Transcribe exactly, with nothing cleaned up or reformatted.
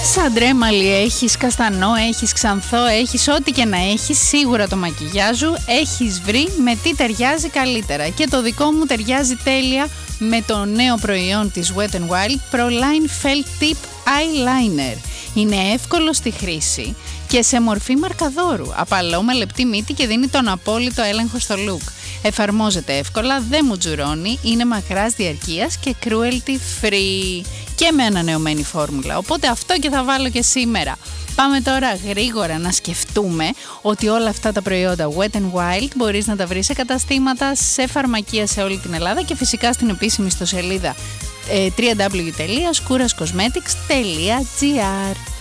Σαντρέμαλι έχεις, καστανό έχεις, ξανθό έχεις, ό,τι και να έχεις, σίγουρα το μακιγιάζου έχεις βρει με τι ταιριάζει καλύτερα. Και το δικό μου ταιριάζει τέλεια με το νέο προϊόν της Wet n Wild Proline Felt Tip Eyeliner. Είναι εύκολο στη χρήση και σε μορφή μαρκαδόρου. Απαλό με λεπτή μύτη και δίνει τον απόλυτο έλεγχο στο look. Εφαρμόζεται εύκολα, δεν μου τζουρώνει, είναι μακράς διαρκείας και cruelty free. Και με ανανεωμένη φόρμουλα. Οπότε αυτό και θα βάλω και σήμερα. Πάμε τώρα γρήγορα να σκεφτούμε ότι όλα αυτά τα προϊόντα Wet n Wild μπορείς να τα βρεις σε καταστήματα, σε φαρμακεία σε όλη την Ελλάδα και φυσικά στην επίσημη ιστοσελίδα ε, double-u double-u double-u τελεία σκούρας κοσμέτικς τελεία τζι άρ.